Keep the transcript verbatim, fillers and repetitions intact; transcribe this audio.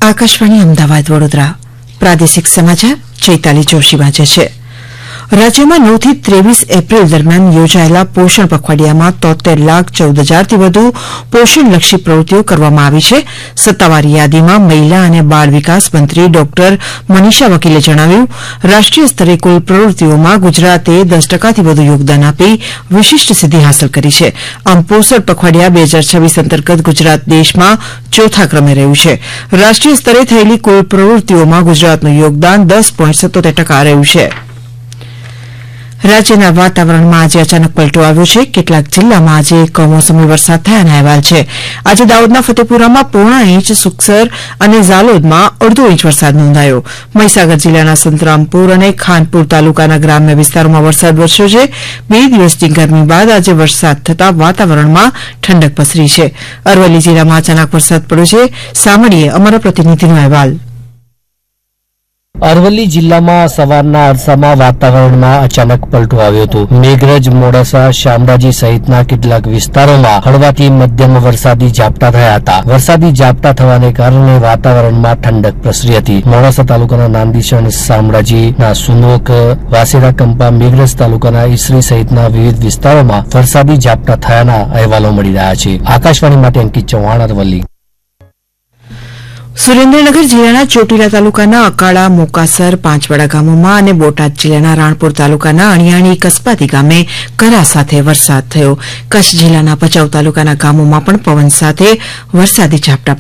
આકાશવાણી અમદાવાદ વડોદરા પ્રાદેશિક સમાચાર ચૈતાલી જોશી વાંચે છે. રાજ્યમાં નવ થી ત્રેવીસ એપ્રિલ દરમિયાન યોજાયેલા પોષણ પખવાડિયામાં તોતેર લાખ ચૌદ હજારથી વધુ પોષણલક્ષી પ્રવૃત્તિઓ કરવામાં આવી છે. સત્તાવાર યાદીમાં મહિલા અને બાળ વિકાસ મંત્રી ડોક્ટર મનીષા વકીલે જણાવ્યું, રાષ્ટ્રીય સ્તરે કુલ પ્રવૃત્તિઓમાં ગુજરાતે દસ ટકાથી વધુ યોગદાન આપી વિશિષ્ટ સિદ્ધિ હાંસલ કરી છે. આમ પોષણ પખવાડિયા બે હજાર છવ્વીસ અંતર્ગત ગુજરાત દેશમાં ચોથા ક્રમે રહ્યું છે. રાષ્ટ્રીય સ્તરે થયેલી કુલ પ્રવૃત્તિઓમાં ગુજરાતનું યોગદાન દસ પોઈન્ટ સત્તોતેર ટકા રહ્યું છે. રાજ્યના વાતાવરણમાં આજે અચાનક પલટો આવ્યો છે. કેટલાક જિલ્લામાં આજે કમોસમી વરસાદ થયાના અહેવાલ છે. આજે દાહોદના ફતેપુરામાં પોણા ઇંચ, સુખસર અને ઝાલોદમાં અડધો ઇંચ વરસાદ નોંધાયો. મહીસાગર જિલ્લાના સંતરામપુર અને ખાનપુર તાલુકાના ગ્રામ્ય વિસ્તારોમાં વરસાદ વરસ્યો છે. બે દિવસની ગરમી બાદ આજે વરસાદ થતાં વાતાવરણમાં ઠંડક પસરી છે. અરવલ્લી જિલ્લામાં અચાનક વરસાદ પડ્યો છે. સામડીએ અમારા પ્રતિનિધિનો અહેવાલ. અરવલ્લી જિલ્લામાં સવારના અરસામાં વાતાવરણમાં અચાનક પલટો આવ્યો હતો. મેઘરજ, મોડાસા, શામળાજી સહિતના કેટલાક વિસ્તારોમાં હળવાથી મધ્યમ વરસાદી ઝાપટા થયા હતા. વરસાદી ઝાપટા થવાને કારણે વાતાવરણમાં ઠંડક પ્રસરી હતી. મોડાસા તાલુકાના નાંદીસણ, શામળાજીના સુનોક, વાસેડા, કંપા, મેઘરજ તાલુકાના ઈસરી સહિતના વિવિધ વિસ્તારોમાં વરસાદી ઝાપટા થયાના અહેવાલો મળી રહ્યા છે. આકાશવાણી માટે અંકિત ચૌહાણ, અરવલ્લી. સુરેન્દ્રનગર જિલ્લાના ચોટીલા તાલુકાના અકાળા, મોકાસર, પાંચવાડા ગામોમાં અને બોટાદ જિલ્લાના રાણપુર તાલુકાના અણિયાણી, કસ્બાતી ગામે કરા સાથે વરસાદ થયો. કચ્છ જિલ્લાના ભચાઉ તાલુકાના ગામોમાં પણ પવન સાથે વરસાદી ઝાપટા